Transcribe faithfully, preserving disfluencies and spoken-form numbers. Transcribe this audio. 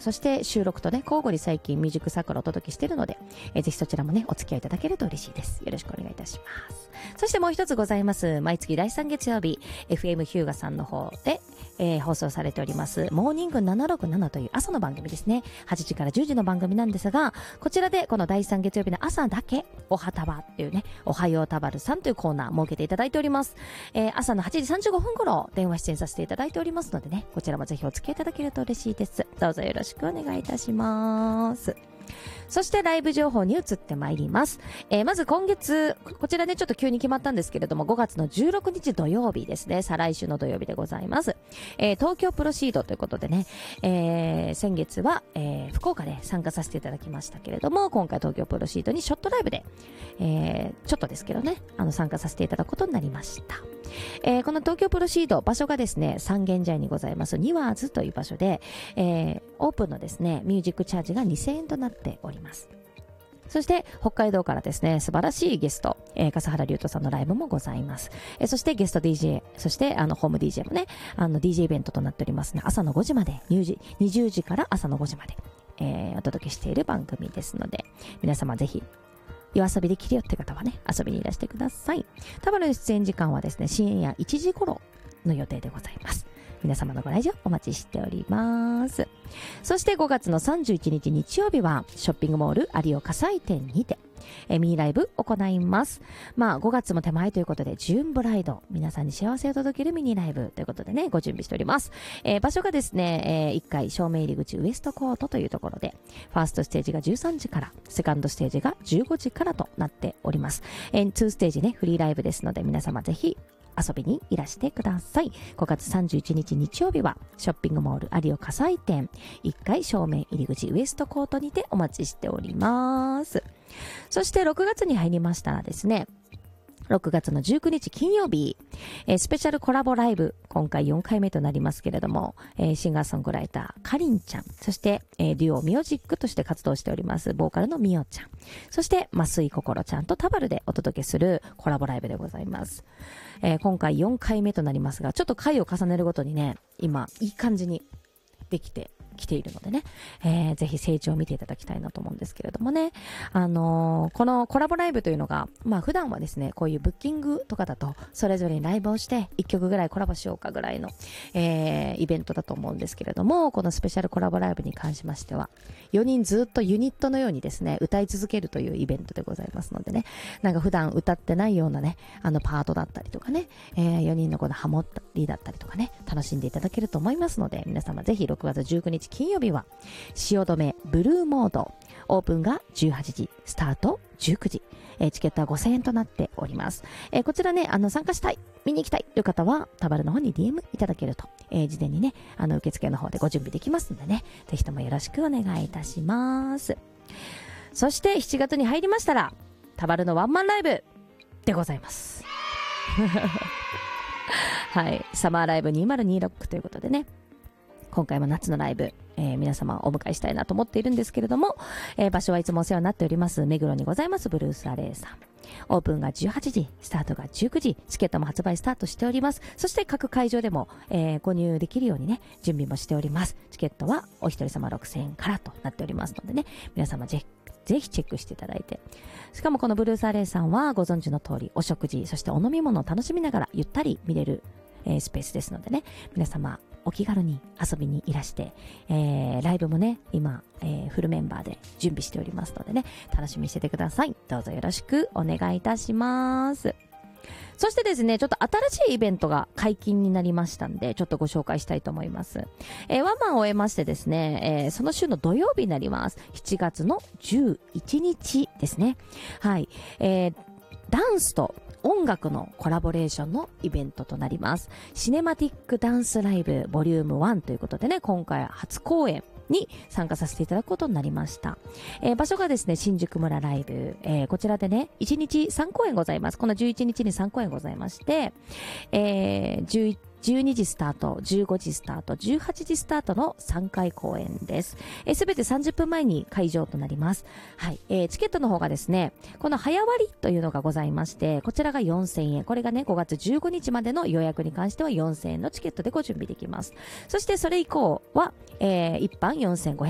そして収録とね、交互に最近ミュージックサークルをお届けしているので、えー、ぜひそちらもね、お付き合いいただけると嬉しいです。よろしくお願いいたします。そしてもう一つございます。毎月だいさん月曜日、エフエム ヒューガさんの方で、えー、放送されております、モーニングななろくななという朝の番組ですね。はちじからじゅうじの番組なんですが、こちらでこのだいさん月曜日の朝だけ、おはたばっていうね、おはようたばるさんというコーナー設けていただいております。えー、朝のはちじさんじゅうごふん頃、電話出演させていただいておりますのでね、こちらもぜひお付き合いいただけると嬉しいです。どうぞよろしくお願いいたします。そしてライブ情報に移ってまいります。えー、まず今月、こちらねちょっと急に決まったんですけれども、ごがつのじゅうろくにち土曜日ですね。再来週の土曜日でございます。えー、東京プロシードということでね、えー、先月は、えー、福岡で参加させていただきましたけれども、今回東京プロシードにショットライブで、えー、ちょっとですけどね、あの参加させていただくことになりました。えー、この東京プロシード、場所がですね、三軒茶屋にございますニワーズという場所で、えー、オープンのですね、ミュージックチャージがにせんえんとなっております。そして北海道からですね、素晴らしいゲスト、えー、笠原龍斗さんのライブもございます。えー、そしてゲスト ディージェー、そしてあのホーム ディージェー もね、あの ディージェー イベントとなっておりますね。朝のごじまで、にじゅうじから朝のごじまで、えー、お届けしている番組ですので、皆様ぜひ夜遊びできるよって方はね、遊びにいらしてください。多分の出演時間はですね、深夜いちじ頃の予定でございます。皆様のご来場お待ちしております。そしてごがつのさんじゅういちにち日曜日はショッピングモール有岡祭店にてえミニライブ行います。まあごがつも手前ということで、ジューンブライド、皆さんに幸せを届けるミニライブということでね、ご準備しております。えー、場所がですね、えー、いっかい正面入り口ウエストコートというところで、ファーストステージがじゅうさんじから、セカンドステージがじゅうごじからとなっております。えー、にステージね、フリーライブですので、皆様ぜひ遊びにいらしてください。ごがつさんじゅういちにち日曜日はショッピングモール有岡祭店いっかい正面入り口ウエストコートにてお待ちしております。そしてろくがつに入りましたらですね、ろくがつのじゅうくにち金曜日、えー、スペシャルコラボライブ、今回よんかいめとなりますけれども、えー、シンガーソングライターかりんちゃん、そして、えー、デュオミオジックとして活動しておりますボーカルのみおちゃん、そして増井こころちゃんとタバルでお届けするコラボライブでございます。えー、今回よんかいめとなりますが、ちょっと回を重ねるごとにね、今いい感じにできて来ているのでね、えー、ぜひ成長を見ていただきたいなと思うんですけれどもね、あのー、このコラボライブというのが、まあ普段はですね、こういうブッキングとかだとそれぞれにライブをしていっきょくぐらいコラボしようかぐらいの、えー、イベントだと思うんですけれども、このスペシャルコラボライブに関しましてはよにんずっとユニットのようにですね、歌い続けるというイベントでございますのでね、なんか普段歌ってないようなね、あのパートだったりとかね、えー、よにんのこのハモったりだったりとかね、楽しんでいただけると思いますので、皆様ぜひろくがつじゅうくにち金曜日は汐留ブルーモード、オープンがじゅうはちじ、スタートじゅうくじ、えー、チケットはごせんえんとなっております。えー、こちらね、あの参加したい、見に行きたいという方はタバルの方に ディーエム いただけると、えー、事前にね、あの受付の方でご準備できますのでね、ぜひともよろしくお願いいたします。そしてしちがつに入りましたらタバルのワンマンライブでございますはい、サマーライブにせんにじゅうろくということでね、今回も夏のライブ、えー、皆様をお迎えしたいなと思っているんですけれども、えー、場所はいつもお世話になっております目黒にございますブルースアレイさん、オープンがじゅうはちじ、スタートがじゅうくじ、チケットも発売スタートしております。そして各会場でも、えー、購入できるようにね、準備もしております。チケットはお一人様ろくせんえんからとなっておりますのでね、皆様ぜひぜひチェックしていただいて、しかもこのブルースアレイさんはご存知の通りお食事、そしてお飲み物を楽しみながらゆったり見れる、えー、スペースですのでね、皆様お気軽に遊びにいらして、えー、ライブもね今、えー、フルメンバーで準備しておりますのでね、楽しみにしててください。どうぞよろしくお願いいたします。そしてですね、ちょっと新しいイベントが解禁になりましたんで、ちょっとご紹介したいと思います。えー、ワンマンを終えましてですね、えー、その週の土曜日になります。しちがつのじゅういちにちですね。はい。えー、ダンスと音楽のコラボレーションのイベントとなります。シネマティックダンスライブボリュームワンということでね、今回初公演に参加させていただくことになりました。えー、場所がですね、新宿村ライブ、えー、こちらでね、いちにちさんこうえんございます。このじゅういちにちにさんこうえんございまして、えー、じゅういちじゅうにじスタート、じゅうごじスタート、じゅうはちじスタートのさんかい公演です。すべてさんじゅっぷんまえに会場となります。はい、えー。チケットの方がですね、この早割というのがございまして、こちらがよんせんえん。これがね、ごがつじゅうごにちまでの予約に関してはよんせんえんのチケットでご準備できます。そしてそれ以降は、えー、一般よんせんごひゃくえん。